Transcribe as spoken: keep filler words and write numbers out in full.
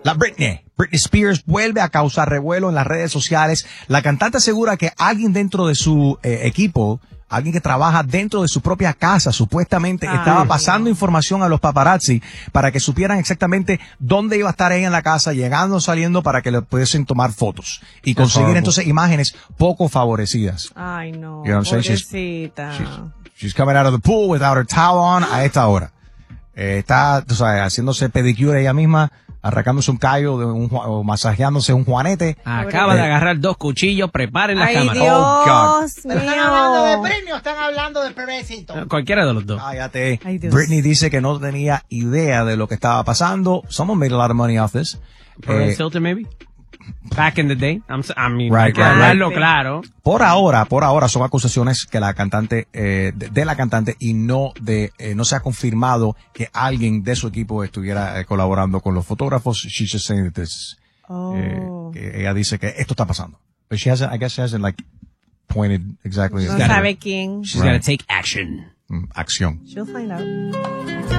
La Britney. Britney Spears vuelve a causar revuelo en las redes sociales. La cantante asegura que alguien dentro de su eh, equipo, alguien que trabaja dentro de su propia casa, supuestamente Ay, estaba no. pasando información a los paparazzi para que supieran exactamente dónde iba a estar ella en la casa, llegando o saliendo, para que le pudiesen tomar fotos y conseguir horrible. entonces imágenes poco favorecidas. Ay, no. You know what I'm saying? She's- Pobrecita. She's, she's coming out of the pool without her towel on a esta hora. Eh, está, tú sabes, haciéndose pedicure ella misma, arrancándose un callo de un, ju- o masajeándose un juanete. Acaba de agarrar dos cuchillos, preparen las Ay, cámaras. Dios Oh, God. ¿Pero están hablando de mío. Britney o están hablando de Bebecito? Cualquiera de los dos. Cállate. Ay, Dios. Britney dice que no tenía idea de lo que estaba pasando. Someone made a lot of money off this. Paris Eh, Hilton, maybe? Back in the day. I'm, so- I mean, Right, hay que right, hablarlo right. claro. por ahora, por ahora son acusaciones que la cantante, eh, de, de la cantante y no de, eh, no se ha confirmado que alguien de su equipo estuviera eh, colaborando con los fotógrafos. She's just saying that this, Oh. eh, que ella dice que esto está pasando. But she hasn't, I guess she hasn't like pointed exactly. No at sabe quién. She's Right. gotta take action. Mm, acción. She'll find out.